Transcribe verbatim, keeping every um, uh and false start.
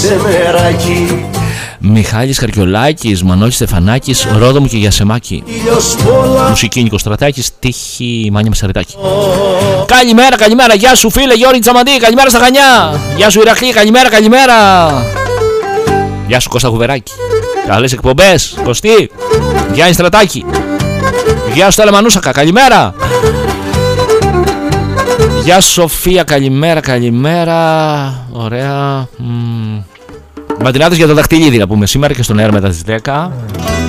Μιχάλης Χαρκιολάκης, Μανώλης Στεφανάκης, Ρόδο μου και Γιασεμάκη. Μουσική Νίκος Στρατάκης, τύχη Μάνια Μεσαρετάκη. Καλημέρα, καλημέρα, γεια σου φίλε Γιώργη Τσαμαντή, καλημέρα στα Χανιά. Γεια σου Ηρακλή, καλημέρα, καλημέρα. Γεια σου Κώστα Γουβεράκη. Καλές εκπομπές, Κωστή. Γιάννη Στρατάκη. Γεια σου Στέλλα Μανούσακα, καλημέρα. Γεια σου Σοφία, καλημέρα, καλημέρα. Ωραία. Μπατινάτος για το δαχτυλίδι να πούμε σήμερα και στον αέρα μετά τις δέκα.